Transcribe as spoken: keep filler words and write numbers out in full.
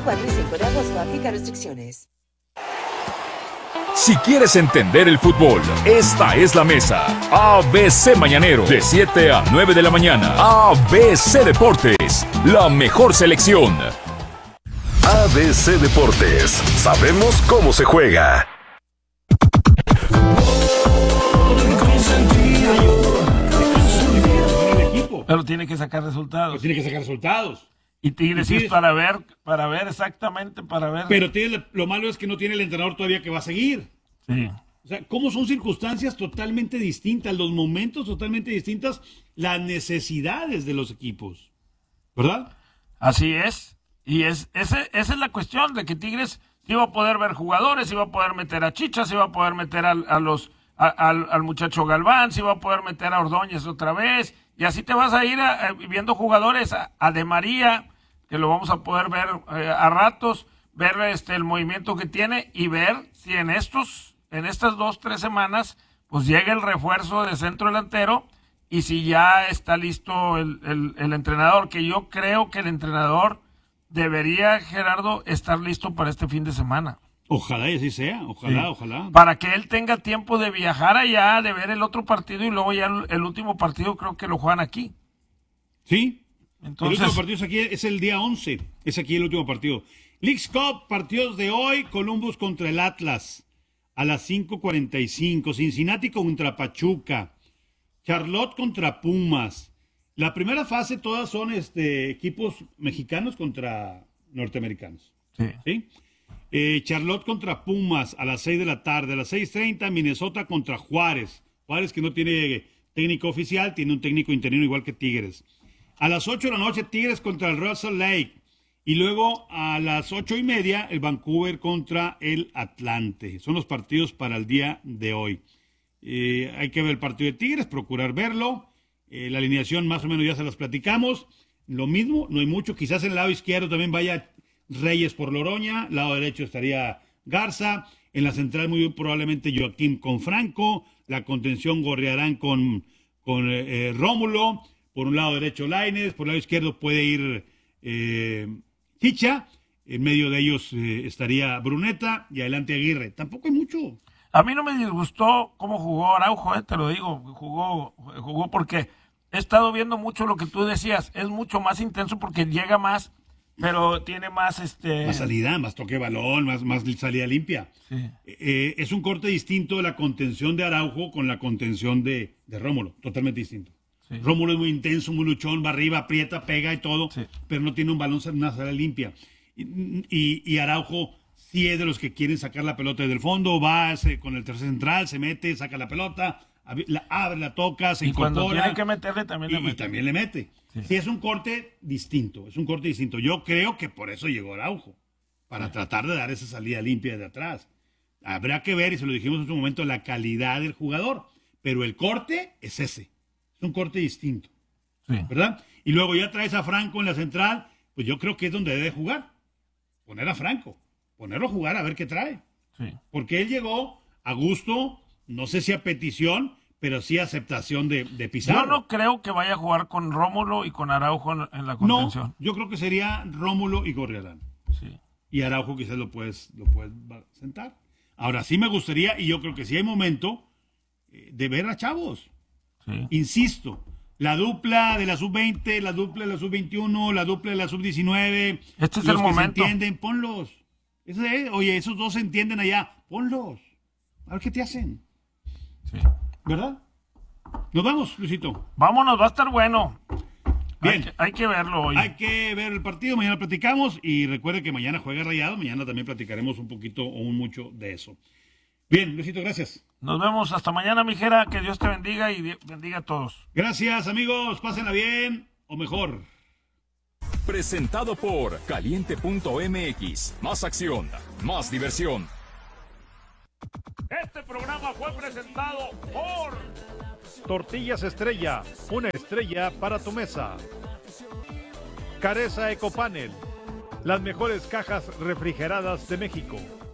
cuatro y cinco de agosto. Aplica restricciones. Si quieres entender el fútbol, esta es la mesa. A B C Mañanero, de siete a nueve de la mañana. A B C Deportes, la mejor selección. A B C Deportes, sabemos cómo se juega. Pero tiene que sacar resultados. Pero tiene que sacar resultados. Y Tigres es para ver, para ver exactamente, para ver. Pero tiene, lo malo es que no tiene el entrenador todavía que va a seguir. Sí. O sea, cómo son circunstancias totalmente distintas, los momentos totalmente distintos, las necesidades de los equipos. ¿Verdad? Así es. Y es ese, esa es la cuestión de que Tigres iba a poder ver jugadores, iba a poder meter a Chichas, iba a poder meter a, a los a, al, al muchacho Galván, se iba a poder meter a Ordóñez otra vez. Y así te vas a ir a, a, viendo jugadores, a, a De María, que lo vamos a poder ver eh, a ratos, ver este el movimiento que tiene y ver si en estos, en estas dos, tres semanas, pues llega el refuerzo de centro delantero y si ya está listo el, el, el entrenador, que yo creo que el entrenador debería, Gerardo, estar listo para este fin de semana. Ojalá y así sea, ojalá, sí. ojalá. Para que él tenga tiempo de viajar allá, de ver el otro partido y luego ya el, el último partido creo que lo juegan aquí. Sí. Entonces, el último partido es aquí, es el día once, es aquí el último partido. Leagues Cup, partidos de hoy, Columbus contra el Atlas, a las cinco cuarenta y cinco, Cincinnati contra Pachuca, Charlotte contra Pumas. La primera fase todas son este, equipos mexicanos contra norteamericanos. Sí. ¿Sí? Eh, Charlotte contra Pumas a las seis de la tarde, a las seis treinta, Minnesota contra Juárez. Juárez que no tiene técnico oficial, tiene un técnico interino igual que Tigres. A las ocho de la noche, Tigres contra el Real Salt Lake. Y luego a las ocho y media, el Vancouver contra el Atlante. Son los partidos para el día de hoy. Eh, hay que ver el partido de Tigres, procurar verlo. Eh, la alineación más o menos ya se las platicamos. Lo mismo, no hay mucho. Quizás en el lado izquierdo también vaya Reyes por Loroña. Lado derecho estaría Garza. En la central muy probablemente Joaquín con Franco. La contención Gorriarán con, con eh, Rómulo. Por un lado derecho Lainez, por el lado izquierdo puede ir eh, Chicha, en medio de ellos eh, estaría Bruneta y adelante Aguirre. Tampoco hay mucho. A mí no me disgustó cómo jugó Araujo, eh, te lo digo, jugó, jugó porque he estado viendo mucho lo que tú decías, es mucho más intenso porque llega más, pero tiene más este más salida, más toque de balón, más, más salida limpia. Sí. Eh, es un corte distinto de la contención de Araujo con la contención de, de Rómulo, totalmente distinto. Sí. Rómulo es muy intenso, muy luchón, va arriba, aprieta, pega y todo, sí. Pero no tiene un balón, una salida limpia. Y, y, y Araujo sí es de los que quieren sacar la pelota desde el fondo, va se, con el tercer central, se mete, saca la pelota, la abre, la toca, se y incorpora. Cuando tiene que meterle también le y, mete. Y también le mete. Sí. Sí, es un corte distinto, es un corte distinto. Yo creo que por eso llegó Araujo, para sí. tratar de dar esa salida limpia de atrás. Habrá que ver, y se lo dijimos en su momento, la calidad del jugador, pero el corte es ese. Es un corte distinto, sí. ¿Verdad? Y luego ya traes a Franco en la central, pues yo creo que es donde debe jugar. Poner a Franco, ponerlo a jugar a ver qué trae. Sí. Porque él llegó a gusto, no sé si a petición, pero sí a aceptación de, de Pizarro. Yo no creo que vaya a jugar con Rómulo y con Araujo en, en la contención. No, yo creo que sería Rómulo y Gorriarán. Sí. Y Araujo quizás lo puedes, lo puedes sentar. Ahora sí me gustaría, y yo creo que sí hay momento, eh, de ver a chavos. Sí. Insisto, la dupla de la sub veinte, la dupla de la sub veintiuno, la dupla de la sub diecinueve. Este es los el que momento. Se entienden, ponlos. Ese, oye, esos dos se entienden allá, ponlos. A ver qué te hacen. Sí. ¿Verdad? Nos vamos, Luisito. Vámonos, va a estar bueno. Bien. Hay que, hay que verlo hoy. Hay que ver el partido, mañana platicamos y recuerde que mañana juega Rayado, mañana también platicaremos un poquito o un mucho de eso. Bien, Luisito, gracias. Nos vemos hasta mañana, mijera. Que Dios te bendiga y bendiga a todos. Gracias, amigos. Pásenla bien o mejor. Presentado por Caliente punto M X. Más acción, más diversión. Este programa fue presentado por Tortillas Estrella, una estrella para tu mesa. Careza Ecopanel, las mejores cajas refrigeradas de México.